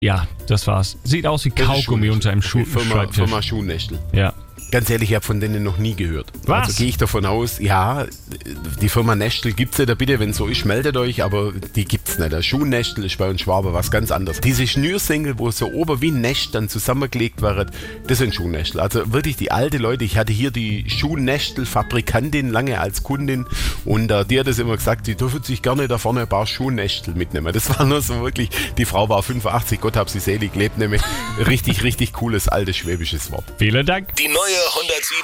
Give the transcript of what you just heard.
Ja, das war's. Sieht aus wie Kaugummi unter einem Schreibtisch. Firma Schuhnächtel. Ja. Ganz ehrlich, ich habe von denen noch nie gehört. Was? Also gehe ich davon aus, ja, die Firma Nestel gibt's ja da bitte, wenn so ist, meldet euch, aber die gibt's nicht. Der Schuhnästel ist bei uns Schwabe was ganz anderes. Diese Schnürsenkel, wo so ober wie ein Nest dann zusammengelegt werden, das sind Schuhnästel. Also wirklich die alte Leute, ich hatte hier die Schuhnästel-Fabrikantin lange als Kundin und die hat das immer gesagt, sie dürfen sich gerne da vorne ein paar Schuhnästel mitnehmen. Das war nur so wirklich, die Frau war 85, Gott hab sie selig, lebt nämlich. Richtig, richtig cooles altes schwäbisches Wort. Vielen Dank. Die neue 107